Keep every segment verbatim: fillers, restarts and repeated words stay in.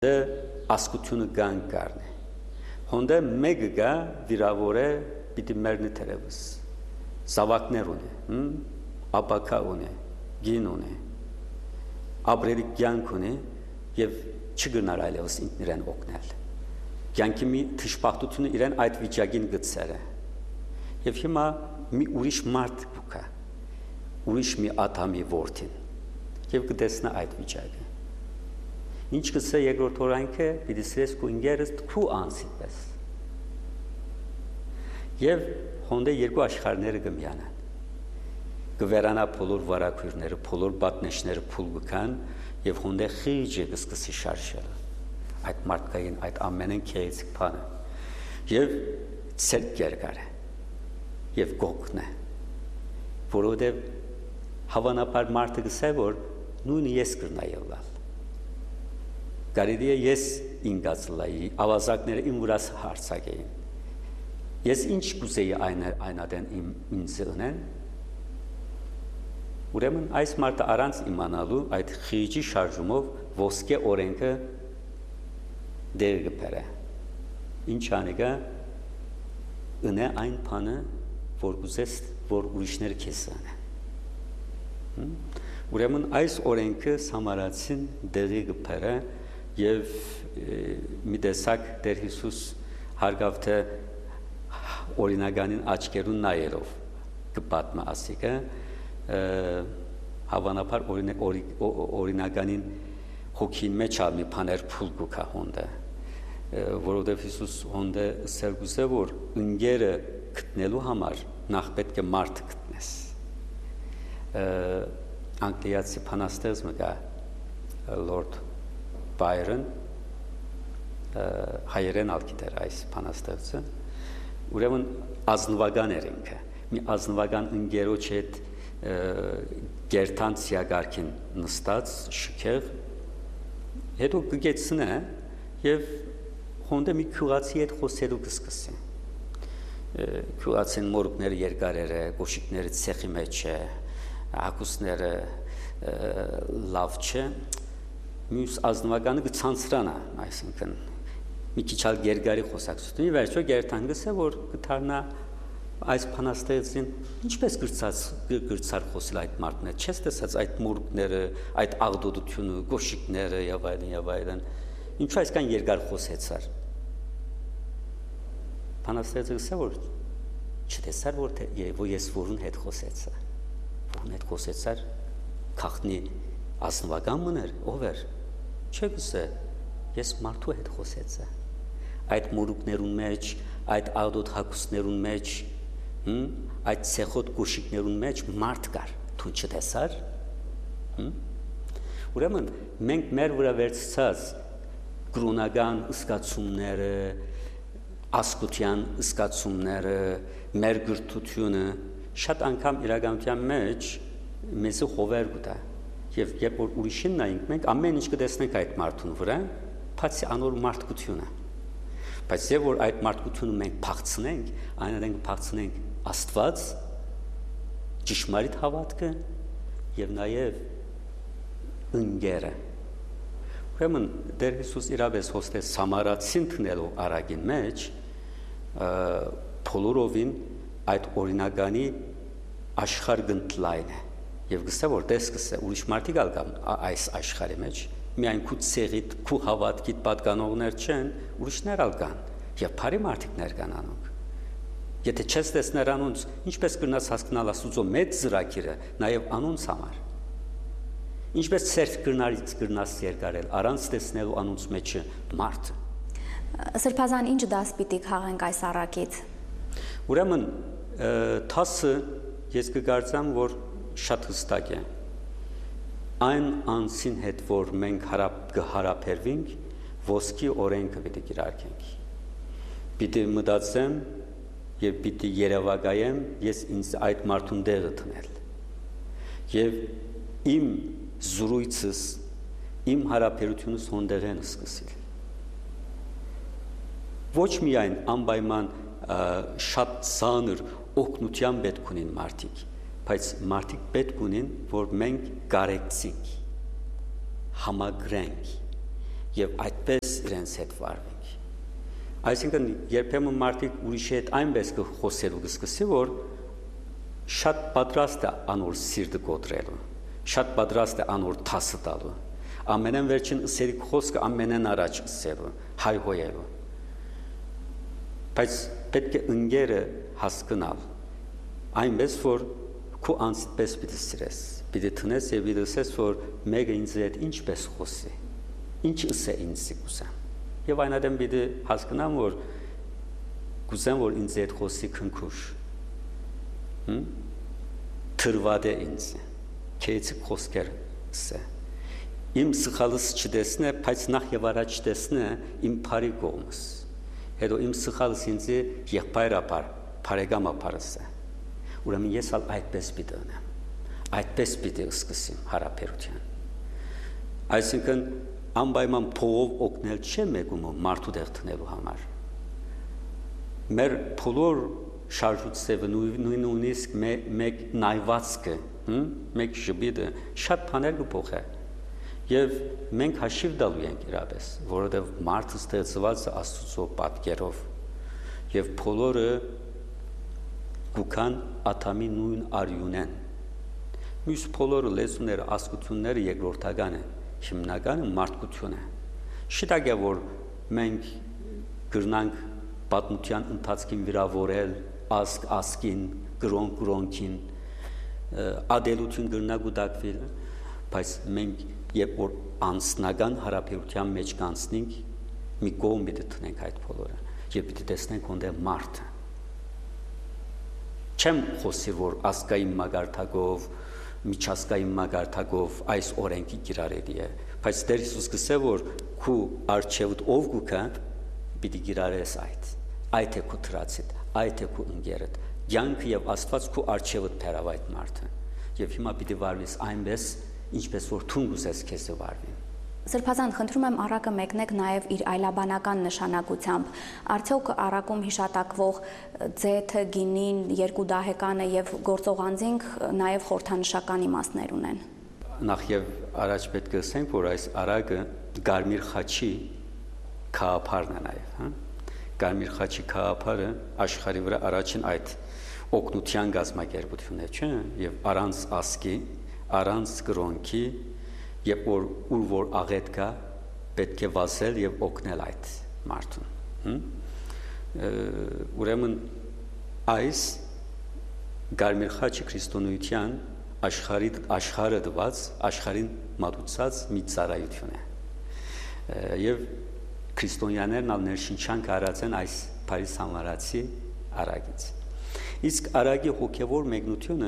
Ասկությունը կան կարն է, հոնդը մեկը գա վիրավոր է պիտի մերնի թերևս, զավակներ ունի, ապակա ունի, գին ունի, ապրելի կյանք ունի և չգնար այլևս ինքն իրեն օգնել, կյանքի մի թշպախտությունը իրեն այդ վիճակին գծեր է, և հիմա մի ուրիշ մարդ կուկա, ուրիշ մի ատամի որդին, և կտեսնա այդ վիճակը, ինչ կսե երկրորդ օրայնքը պիտի սրես քու ինգերս քու անցի պես և հոնդե երկու աշխարհները կմիանան կվերանա բոլոր վարակույրները, բոլոր պատնեշները փուլ կգան և հոնդե խիճը կսկսի շարժել այդ մարդկային, այդ ամենն քեզիկ բանը և ցերկ կերկար է և գողքն է որովհետև հավանաբար մարդը կսե որ նույնը ես կրնայել լալ Կարելի է ես ինգած լայի, ավազակները իմ վրաս հարցակ էին։ Ես ինչ կուզեի այնադեն ինձ ընեն, ուրեմն այս մարդը առանց իմանալու այդ խիճի շարժումով ոսկե օրենքը դեր կբերե։ Ինչ անեգա ընե այն բանը, որ կուզես, որ ուրիշները քեզ անեն։ Ուրեմն այս օրենքը սամարացին դերի կբերե և մի տեսակ Տեր Հիսուս հարգավ թե օրինականին աչքերուն նայելով կպատմա ասիկը հավանաբար օրինականին հոգին մեջ ալ մի բաներ փուլ կուքա հոնդը որովհետև Հիսուս հոնդը սերգուզե որ ընկերը գտնելու համար նախ պետք է մարդ գտնես անգլիացի բանաստեղծ մը կա Լորդ Բայրոն հայերեն ալգիտեր այս բանաստեղծը ուրեմն ազնվական էր ինքը մի ազնվական ընկերոջ հետ գերտան ցիագարքին նստած շքեղ հետո կգեցնե եւ հոնդե մի քյուղացի հետ խոսելու կսկսի քյուղացին մորուկները երկարերը գոշիկները ցեխի մեջ է հակուսները լավ չէ Մյուս ազնվականը կցանցրանա, այսինքն մի քիչ ալ գերգարի խոսակցություն, ի վերջո գերտանգս է, որ կդառնա այս բանաստեղծին ինչպես գրծած գրծար խոսել այդ մարդն է, չես տեսած այդ մորուկները, այդ աղդոդությունը, գոշիկները եւ այլն եւ այլն, ինչու այսքան երկար խոսեցար։ Բանաստեղծը ասա որ չտեսար որ թե եւ ես որուն հետ խոսեցա։ Որուն հետ խոսեցար քախնի ազնվական մներ, ով էր Չէ գսե, ես մարդու հետ խոսեցա, այդ մորուկներուն մեջ, այդ աղդոտ հակուսներուն մեջ, այդ ցեխոտ գոշիկներուն մեջ մարդ կար, դու չտեսար, ուրեմն մենք մեր վրա վերցած կրոնական ըսկացումները, ասկության ըսկացումները, մեր գրթությունը շատ անգամ իրականության մեջ մեզ խովեր գտա Եվ երբ որ ուրիշին նայենք, մենք ամեն ինչ կտեսնենք այդ մարդուն վրա, բացի անոր մարդկությունը։ Բայց երբ որ այդ մարդկությունը մենք փախցնենք, այնադեն կփախցնենք Աստված, ճշմարիտ հավատքը եւ նաեւ ընկերը։ Ուրեմն Տեր Հիսուս իրավես հոստե սամարացին տնելու արագին մեջ, բոլորովին այդ օրինականի աշխարհ գտնլայն է։ Եվ գսե որ տես գսե ուրիշ մարդիկ ալ կան այս աշխարհի մեջ միայն քու ցեղիտ քու հավատքիդ պատկանողներ չեն ուրիշներ ալ կան եւ բարի մարդիկներ կան անոնք եթե չես տեսներ անոնց ինչպես կնաս հասկանալ Աստուծո մեծ ծրագիրը նաեւ անոնց համար ինչպես ցերկ կրնարից կրնաս երկարել առանց տեսնելու անոնց մեջը մարդը Սրբազան ինչ դաս պիտի քաղենք այս առակից Ուրեմն թասը ես կգործամ որ շատ հստակ է այն անցին հետ որ մենք հարապ կհարապերվենք ոսկի օրենքը պիտի կիրարկենք պիտի մտածեմ եւ պիտի երևակայեմ ես ինձ այդ մարդուն դեղը տնել եւ իմ զրույցս իմ հարապերությունս հոնդերեն սկսել ոչ միայն անպայման շատ ծանր օգնության պետք ունին մարդիկ բայց մարդիկ պետք ունին, որ մենք կարեկցենք, համագրենք եւ այդպես իրենց հետ վարվենք։ Այսինքն երբեմն մարդիկ ուրիշի հետ այնպես կխոսելու կսկսի, որ շատ պատրաստ է անոր սիրտը կոտրելու, շատ պատրաստ է անոր թասը տալու, ամենեն վերջին ըսերիկ խոսքը ամենեն առաջ ըսելու, հայհոյելու։ Բայց պետք է ընկերը հասկանալ, այնպես որ քո անձպես պիտի սիրես, պիտի տնես եւ պիտի ասես, որ մեկը ինձ հետ ինչպես խոսի, ինչ ըսե ինձ կուսեմ։ Եվ այնադեմ պիտի հասկանամ, որ կուսեմ, որ ինձ հետ խոսի քնքուշ, թրվադ է ինձ, քեյցիկ խոսքեր սե։ Իմ սխալս չտեսնե, բայց նախ եւ առաջ տեսնե իմ բարի կողմս։ Հետո իմ սխալս ինձ եղբայրապար, բարեկամապարս է։ Ուրեմն ես ալ այդպես պիտի անեմ, այդպես պիտի սկսեմ հարաբերության։ Այսինքն անպայման փողով օգնել չէ մեկում մարդու դեղ տնելու համար։ Մեր բոլոր շարժուցևը նույնիսկ մեկ նայվածքը, մեկ ժպիտը շատ բաներ կփոխի։ Եվ մենք հաշիվ տալու ենք իրապես, որովհետև մարդը ստեղծված է Աստծո պատկերով, եւ բոլորը գուքան աթամի նույն արյունեն։ Մյուս բոլորը լեզուները, ազգությունները երկրորդական են, հիմնականը մարդկություն է։ Շիտակ է, որ մենք գրնանք պատմության ընթացքին վիրավորել ազգ ազգին, գրոնք գրոնքին, ադելություն գրնակ ու դակվիլ, բայց մենք երբ որ անձնական հարաբերության մեջ կանցնենք, մի կողմ պիտի տնենք այդ բոլորը եւ պիտի տեսնենք ոնտեղ մարդը։ Չեմ խոսի, որ ազգային մագարտակով, միջազգային մագարտակով այս օրենքի կիրառելի է, բայց Տեր Հիսուս գսե, որ քու արչեւդ ով գուքա պիտի կիրառես այդ, այդ է քու թրացիդ, այդ է քու ընկերդ, յանքը եւ Աստված քու արչեւդ փերավ այդ մարդը, եւ հիմա պիտի վարվես այնպես, ինչպես որ թուն գուսես քեզ վարվի։ Սրբազան, խնդրում եմ առակը մեկնեք նաև իր այլաբանական նշանակությամբ։ Արդյոք առակում հիշատակվող ձեթը, գինին, երկու դահեկանը եւ գործող անձինք նաև խորհրդանշական իմաստներ ունեն։ Նախ եւ առաջ պետք է ասենք, որ այս առակը Գարմիր խաչի քահապարն է նաև, հա։ Գարմիր խաչի քահապարը աշխարհի վրա առաջին այդ օգնության գազམ་ակերպությունն է, չէ՞, եւ առանց ասկի, առանց գրոնքի, երբ որ ուր որ աղետ կա, պետք է վասել եւ օգնել այդ մարդուն։ Ուրեմն այս Գարմիր խաչի քրիստոնեության աշխարհի աշխարհը դված, աշխարհին մատուցած մի ծառայություն է։ Եվ քրիստոնյաներն ալ ներշնչանք արածեն այս Փարիզ համարացի արագից։ Իսկ արագի հոգևոր մեկնությունը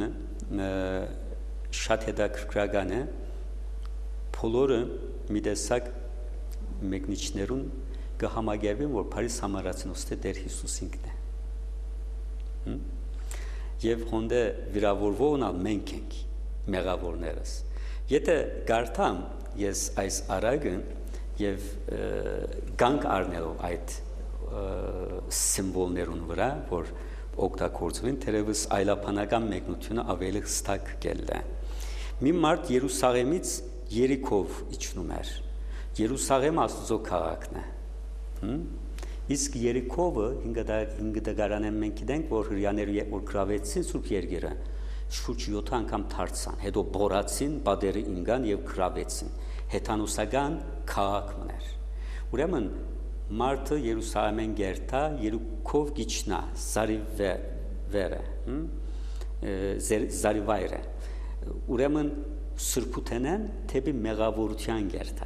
շատ հետաքրքրական է, բոլորը մի տեսակ մեկնիչներուն կհամագերվեն, որ Փարիզ համարացին ուստի Տեր Հիսուս ինքն է։ Եվ հոնդե վիրավորվողն ալ մենք ենք, մեղավորներս։ Եթե գարտամ ես այս արագը եւ գանք առնելով այդ սիմվոլներուն վրա, որ օգտագործվեն, թերևս այլաբանական մեկնությունը ավելի հստակ կելն է։ Մի մարդ Երուսաղեմից Երիքով իջնում էր։ Երուսաղեմը Աստծո քաղաքն է։ Իսկ Երիքովը հինգդագարան են մենք գիտենք, որ հրյաները երբ որ գրավեցին Սուրբ Երկիրը, շուրջ յոթ անգամ թարցան, հետո բորացին, բادرը ինգան եւ գրավեցին։ Հեթանոսական քաղաքն էր։ Ուրեմն մարդը Երուսաղեմեն գերտա, Երիքով գիչնա, Զարիվերը, Զարիվայրը։ Ուրեմն սրբութենեն թեպի մեղավորության գերտա։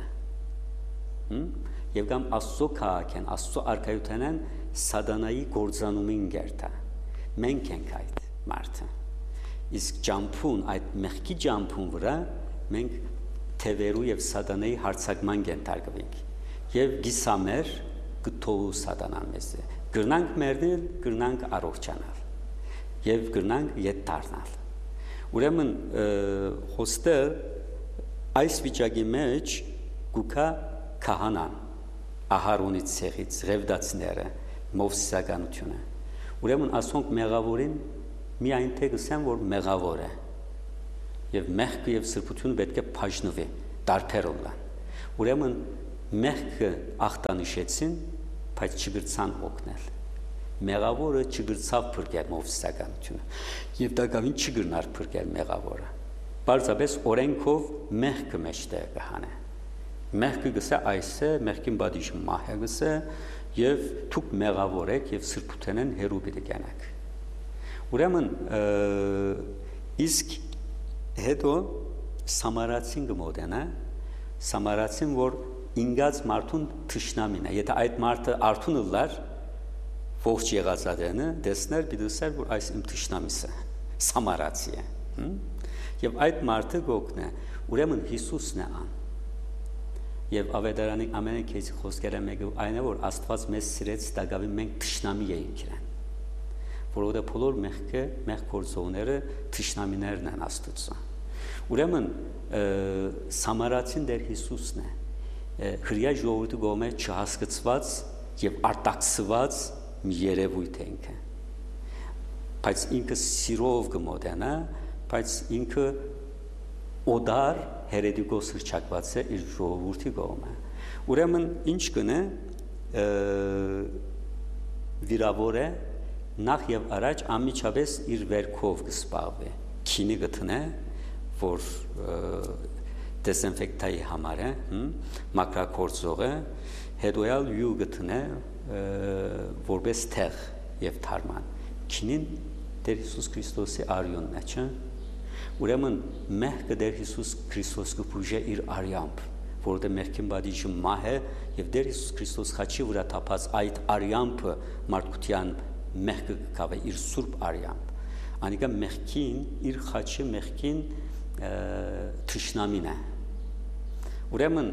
Եվ կամ Աստծո քաղաքեն, Աստծո արքայութենեն սատանայի գործանումին գերտա։ Մենք ենք այդ մարդը։ Իսկ ջամփուն, այդ մեղքի ջամփուն վրա մենք թևերու եւ սատանայի հարցակման կենթարկվենք։ Եվ գիսամեր գտու սատանան մեզ։ Գրնանք մերդել, գրնանք առողջանալ։ Եվ գրնանք ետ դառնալ։ Ուրեմն հոստը այս վիճակի մեջ գուքա քահանան, Ահարոնից ցեղից, Ղևդացիները, Մովսիսականությունը։ Ուրեմն ասոնք մեղավորին միայն թե գսեն, որ մեղավոր է։ Եվ մեղքը եւ սրբությունը պետք է բաժնվի, տարբերով լան։ Ուրեմն մեղքը ախտանշեցին, բայց չգրցան օգնել։ Մեղավորը չգրցավ փրկել մովսիսականությունը, եւ դա գավին չգրնար փրկել մեղավորը։ Պարզապես օրենքով մեղքը մեջտեղ կհանե։ Մեղքը գսե այս է, մեղքին բադիժը մահ է գսե, եւ դուք մեղավոր եք եւ սրբութենեն հերու պիտի գանաք։ Ուրեմն իսկ հետո Սամարացին գմոդենա, Սամարացին, որ ինգած մարդուն թշնամին է, եթե այդ մարդը արթուն լար, ողջ եղածադենը դեսներ պիտուսեր, որ այս իմ թշնամիս է, Սամարացի է, եւ այդ մարդը գոքն է, ուրեմն Հիսուսն է ան, եւ ավետարանի ամենակից խոսքերը մեկը այն է, որ Աստված մեզ սիրեց, դակավի մենք թշնամի էինք իրեն, որովհետեւ բոլոր մեղքը, մեղ գործողները թշնամիներն են Աստծո։ Ուրեմն Սամարացին դեր Հիսուսն է, հրյա ժողովրդի կողմէ չհասկացված եւ արտաքսված մի երևույթ է ինքը, բայց ինքը սիրով կմոտենա, բայց ինքը օդար հերետիկոս հրճակված է իր ժողովրդի կողմէ։ Ուրեմն ինչ կնե վիրավոր է նախ եւ առաջ անմիջապես իր վերքով կսպաղվի, քինի գտնե, որ դեզինֆեկտայի համար է, մակրագործող է, հետոյալ յուղ գտնե որպես թեղ եւ թարման։ Քինին Տեր Հիսուս Քրիստոսի արյունն է, չէ՞։ Ուրեմն մեղքը Տեր Հիսուս Քրիստոս կփուժե իր արյամբ, որովհետեւ մեղքին բադիժը մահ է եւ Տեր Հիսուս Քրիստոս խաչի վրա թափած այդ արյամբը մարդկության մեղքը կկավե իր սուրբ արյամբ։ Անիկա մեղքին իր խաչի մեղքին թշնամին է։ Ուրեմն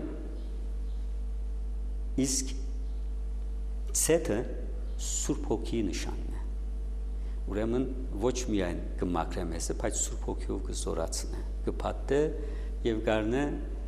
իսկ ցեթը Սուրբ Հոգի նշանն է։ Ուրեմն ոչ միայն կմաքրե մեզը, բայց Սուրբ Հոգիով կզորացնե, կփաթե եւ գարնե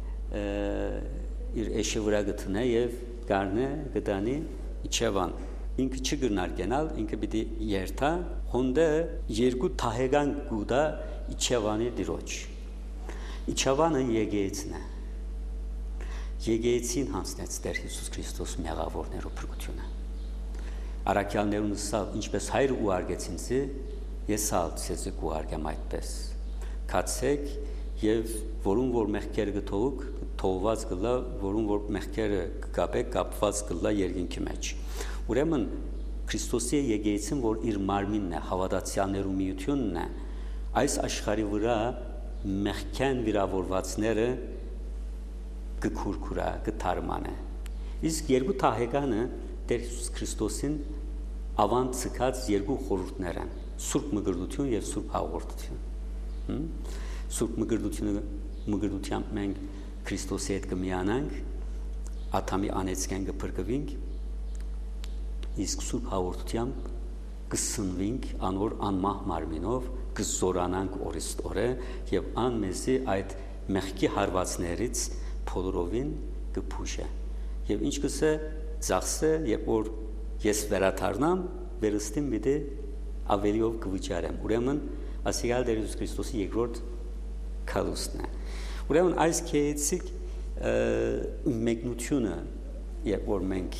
իր էշի վրա գտնե եւ գարնե գտանի իջևան։ Ինքը չգնար գնալ, ինքը պիտի երթա, հոնդե երկու թահեգան գուդա իջևանի դիրոջ։ Իջևանը եկեղեցին է։ Եկեղեցին հանձնեց Տեր Հիսուս Քրիստոս մեղավորներու փրկությունը։ Արաքյալներուն սալ ինչպես հայր ու արգեցինցի, ես ալ ցեզի ու արգեմ այդպես։ Կացեք եւ որուն որ մեղքերը գթողուք, թողված գլա, որուն որ մեղքերը կապեք, կապված գլա երկինքի մեջ։ Ուրեմն Քրիստոսի եկեղեցին, որ իր մարմինն է, հավատացյալներու միությունն է, այս աշխարհի վրա մեղքեն վիրավորվածները կքուրքուրա, կթարմանե։ Իսկ երկու թահեկանը Տեր Հիսուս Քրիստոսին ավանդ ցկած երկու խորհուրդներ են՝ Սուրբ Մգրտություն եւ Սուրբ Հաղորդություն։ Սուրբ Մգրտությունը մգրտությամբ մենք Քրիստոսի հետ կմիանանք, աթամի անեցքեն կփրկվենք, իսկ Սուրբ Հաղորդությամբ կսնվենք անոր անմահ մարմինով, կզորանանք օրիստորը եւ ան մեզի այդ մեղքի հարվածներից փոլորովին կփուշե։ Եվ ինչ կսե ծախսե, երբ որ ես վերաթարնամ, վերստին միտի ավելիով կվճարեմ։ Ուրեմն ասիգալ Տեր Հիսուս Քրիստոսի երկրորդ քալուստն է։ Ուրեմն այս քեեցիկ մեկնությունը, երբ որ մենք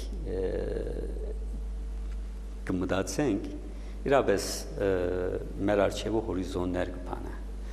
կմտածենք, իրապես մեր արջևը հորիզոններ կփանա։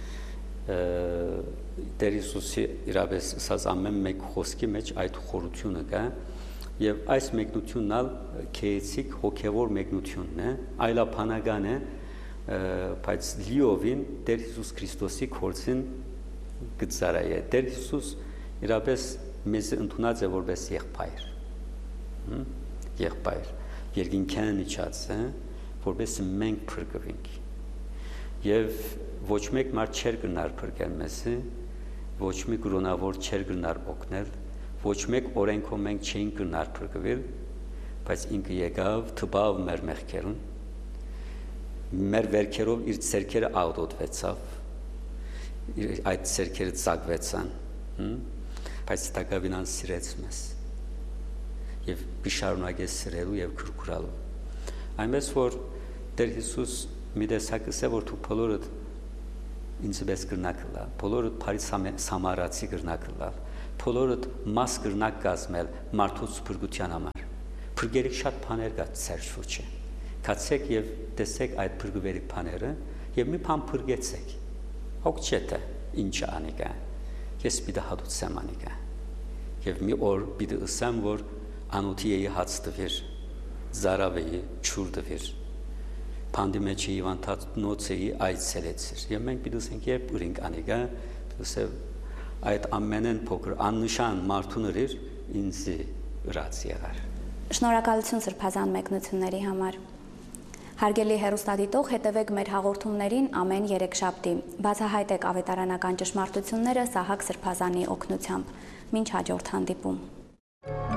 Տեր Հիսուսի իրապես ասած ամեն մեկ խոսքի մեջ այդ խորությունը կա, եւ այս մեկնությունն ալ քեեցիկ հոգեվոր մեկնությունն է, այլափանական է, բայց լիովին Տեր Հիսուս Քրիստոսի կորցին գծարայ է։ Տեր Հիսուս իրապես մեզ ընդունած է որպես եղբայր։ Եղբայր, երկինքան իջած է, որպես մենք փրկվենք։ Եվ ոչ մեկ մարդ չեր գնար փրկել մեզի, ոչ մի կրոնավոր չեր գնար օգնել, ոչ մեկ օրենքով մենք չէինք գնար փրկվել, բայց ինքը եկավ, թվավ մեր մեղքերուն, մեր վերքերով իր ցերքերը աղտոտվեցավ, այդ ցերքերը ծակվեցան, բայց տակավինան սիրեց մեզ եւ բիշարունակեց սիրելու եւ քրքուրալու։ Այնպես որ Տեր Հիսուս մի տեսակս է, որ դու բոլորդ ինձ պես կրնակլա, բոլորդ Փարիզ Սամարացի կրնակլա, բոլորդ մաս կրնակ կազմել մարդուց փրկության համար։ Փրկերիք շատ բաներ կա ծեր շուրջը։ Կացեք եւ տեսեք այդ փրկվերի բաները եւ մի բան փրկեցեք։ Հոգչետը ինչ անիկա։ Ես պիտի հատուցեմ անիկա։ Եվ մի օր պիտի ասեմ, որ անոթիեի հաց տվիր, զարավեի չուր տվիր, փանդի մեջ հիվանդանոցեի այցելեցիր։ Եվ մենք պիտի ասենք, երբ ուրինք անիկա, դասև այդ ամենեն փոքր աննշան մարդուներ ինձի ուրաց եղար։ Շնորհակալություն սրբազան մեկնությունների համար։ Հարգելի հեռուստադիտող, հետևեք մեր հաղորդումներին ամեն երեքշաբթի։ Բացահայտեք ավետարանական ճշմարտությունները Սահակ Սրբազանի օգնությամբ։ Մինչ հաջորդ հանդիպում։